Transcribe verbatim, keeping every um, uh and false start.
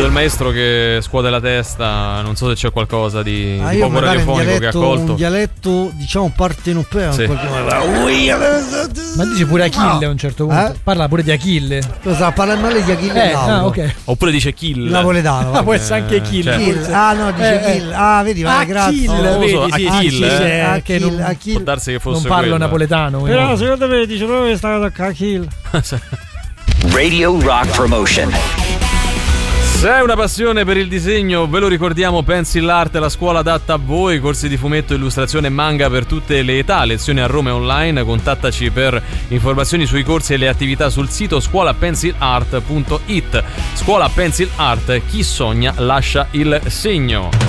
del maestro che scuote la testa, non so se c'è qualcosa di, ah, di poco radiofonico dialetto, che ha colto. Un dialetto, diciamo, partenopeo. Sì. Ma dice pure Achille a un certo punto. Eh? Parla pure di Achille. Lo sa, parla male di Achille. Eh, ah, ok. Oppure dice kill. Napoletano. Ah, può essere anche Kill. cioè, Kill. Ah, no, dice Eh, Kill. Ah, vedi, va, Ah, grazie. Kill, Oh, vedi, so, sì, Achille, sì, eh. sì, Ah, che Kill, non, ah, Kill. Può darsi che fosse non parlo quello. napoletano. Però quindi. secondo me dice proprio che stava a Kill. Radio Rock Promotion. Se hai una passione per il disegno, ve lo ricordiamo, Pencil Art è la scuola adatta a voi, corsi di fumetto, illustrazione e manga per tutte le età, lezioni a Roma e online, contattaci per informazioni sui corsi e le attività sul sito scuola pencil art punto it. Scuola Pencil Art, chi sogna lascia il segno.